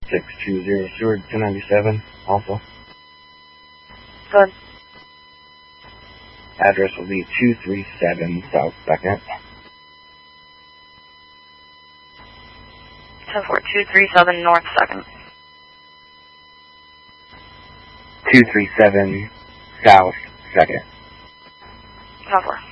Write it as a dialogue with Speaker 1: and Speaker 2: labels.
Speaker 1: 620 Seward 297 also.
Speaker 2: Good.
Speaker 1: Address will be 237 South 2nd.
Speaker 2: 10237 North 2nd.
Speaker 1: 237 South 2nd.
Speaker 2: 10-4.